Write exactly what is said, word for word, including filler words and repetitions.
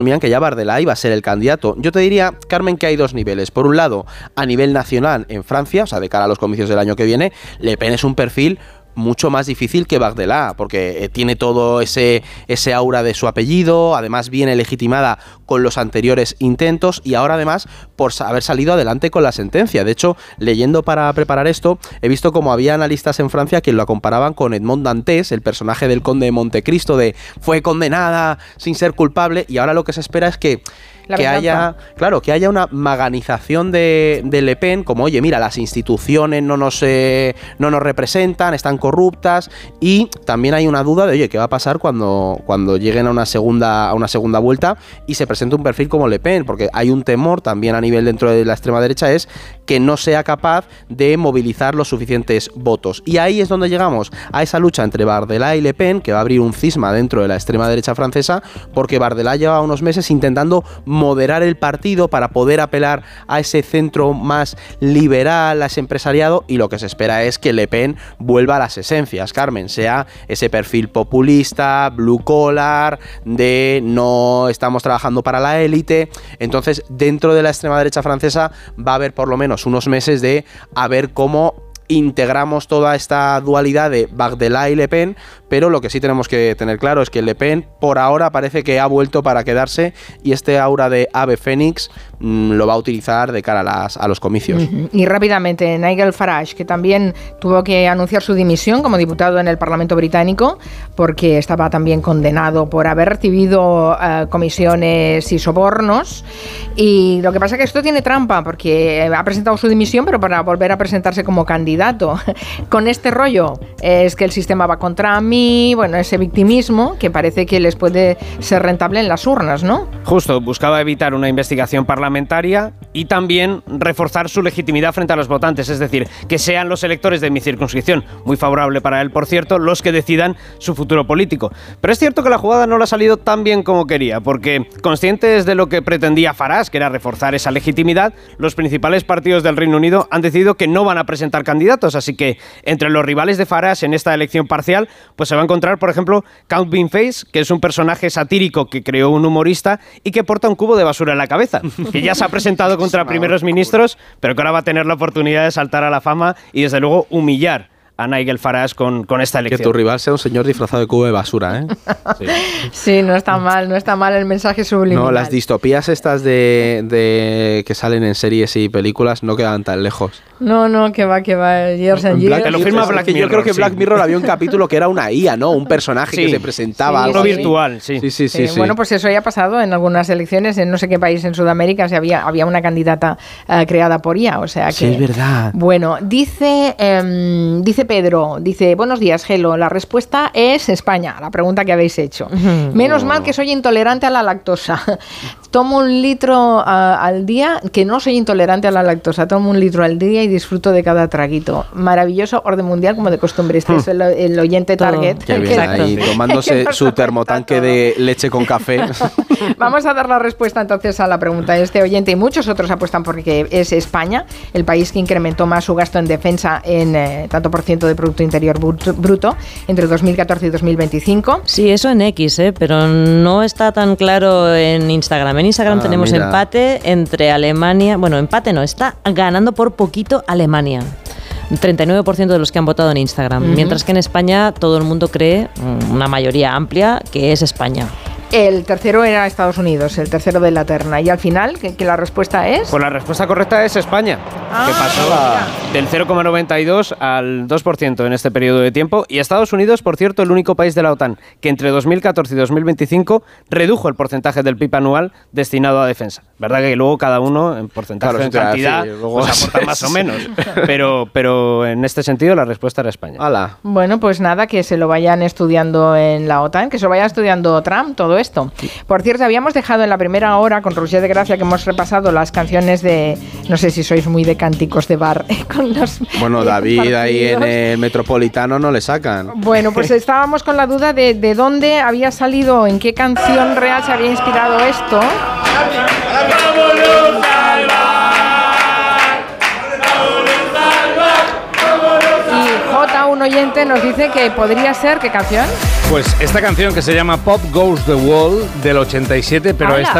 que ya Bardella iba a ser el candidato. Yo te diría, Carmen, que hay dos niveles. Por un lado, a nivel nacional en Francia, o sea, de cara a los comicios del año que viene, Le Pen es un perfil mucho más difícil que Bardella, porque eh, tiene todo ese, ese aura de su apellido, además viene legitimada con los anteriores intentos y ahora además por haber salido adelante con la sentencia. De hecho, leyendo para preparar esto, he visto como había analistas en Francia que lo comparaban con Edmond Dantes, el personaje del conde de Montecristo, de fue condenada sin ser culpable, y ahora lo que se espera es que que haya, claro, que haya una maganización de, de Le Pen, como oye, mira, las instituciones no nos, eh, no nos representan, están corruptas, y también hay una duda de, oye, ¿qué va a pasar cuando, cuando lleguen a una segunda, a una segunda vuelta y se presente un perfil como Le Pen? Porque hay un temor también a nivel dentro de la extrema derecha, es que no sea capaz de movilizar los suficientes votos. Y ahí es donde llegamos a esa lucha entre Bardella y Le Pen, que va a abrir un cisma dentro de la extrema derecha francesa, porque Bardella lleva unos meses intentando moderar el partido para poder apelar a ese centro más liberal, a ese empresariado, y lo que se espera es que Le Pen vuelva a las esencias, Carmen, sea ese perfil populista, blue collar, de no estamos trabajando para la élite. Entonces, dentro de la extrema derecha francesa va a haber por lo menos unos meses de a ver cómo integramos toda esta dualidad de Bardella y Le Pen, pero lo que sí tenemos que tener claro es que Le Pen por ahora parece que ha vuelto para quedarse, y este aura de ave fénix mmm, lo va a utilizar de cara a, las, a los comicios. Uh-huh. Y rápidamente, Nigel Farage, que también tuvo que anunciar su dimisión como diputado en el Parlamento británico, porque estaba también condenado por haber recibido uh, comisiones y sobornos, y lo que pasa es que esto tiene trampa, porque ha presentado su dimisión, pero para volver a presentarse como candidato. Con este rollo, es que el sistema va contra mí, bueno, ese victimismo que parece que les puede ser rentable en las urnas, ¿no? Justo, buscaba evitar una investigación parlamentaria y también reforzar su legitimidad frente a los votantes, es decir, que sean los electores de mi circunscripción, muy favorable para él, por cierto, los que decidan su futuro político. Pero es cierto que la jugada no le ha salido tan bien como quería, porque conscientes de lo que pretendía Farage, que era reforzar esa legitimidad, los principales partidos del Reino Unido han decidido que no van a presentar candidatos. Así que entre los rivales de Farage en esta elección parcial, pues se va a encontrar, por ejemplo, Count Beanface, que es un personaje satírico que creó un humorista y que porta un cubo de basura en la cabeza, que ya se ha presentado contra primeros ministros, pero que ahora va a tener la oportunidad de saltar a la fama y desde luego humillar a Nigel Farage con, con esta elección. Que tu rival sea un señor disfrazado de cubo de basura, ¿eh? Sí, sí, no está mal, no está mal el mensaje subliminal. No, las distopías estas de, de que salen en series y películas no quedan tan lejos. No, no, que va, que va, Years and Years. Te lo firma Black Mirror. Yo creo que Black sí. Mirror había un capítulo que era una I A, ¿no? Un personaje sí, que se presentaba. Sí, algo uno así. virtual, sí. Sí, sí, sí, Eh, sí. Bueno, pues eso ya ha pasado en algunas elecciones, en no sé qué país en Sudamérica, si había, había una candidata uh, creada por I A, o sea que... Sí, es verdad. Bueno, dice, eh, dice Pedro, dice, buenos días, Gelo, la respuesta es España, la pregunta que habéis hecho. Menos mal que soy intolerante a la lactosa. Tomo un litro uh, al día, que no soy intolerante a la lactosa, tomo un litro al día y disfruto de cada traguito. Maravilloso orden mundial, como de costumbre. Este hmm. es el, el oyente target. Qué bien, ahí tomándose su termotanque de leche con café. Vamos a dar la respuesta entonces a la pregunta de este oyente, y muchos otros apuestan porque es España, el país que incrementó más su gasto en defensa en eh, tanto por ciento de Producto Interior Bruto entre dos mil catorce y dos mil veinticinco. Sí, eso en X, ¿eh? Pero no está tan claro en Instagram. En Instagram ah, tenemos mira. empate entre Alemania, bueno, empate no, está ganando por poquito Alemania. treinta y nueve por ciento de los que han votado en Instagram, uh-huh. mientras que en España todo el mundo cree, una mayoría amplia, que es España. El tercero era Estados Unidos, el tercero de la terna. Y al final, ¿que, que la respuesta es? Pues la respuesta correcta es España, ah, que pasó mira. del cero coma noventa y dos al dos por ciento en este periodo de tiempo. Y Estados Unidos, por cierto, el único país de la OTAN que entre dos mil catorce y dos mil veinticinco redujo el porcentaje del P I B anual destinado a defensa. Verdad que luego cada uno en porcentaje, claro, en cantidad, sí, pues aporta más o menos. Pero, pero en este sentido la respuesta era España. ¡Hala! Bueno, pues nada, que se lo vayan estudiando en la OTAN, que se lo vaya estudiando Trump, todo esto. Por cierto, habíamos dejado en la primera hora, con Roger de Gracia, que hemos repasado las canciones de, no sé si sois muy de cánticos de bar, con los bueno, David partidos. Ahí en el Metropolitano no le sacan. Bueno, pues estábamos con la duda de, de dónde había salido, en qué canción real se había inspirado esto. Y J un oyente nos dice que podría ser, ¿qué canción? Pues esta canción que se llama Pop Goes the Wall del ochenta y siete, pero ¡Hala! esta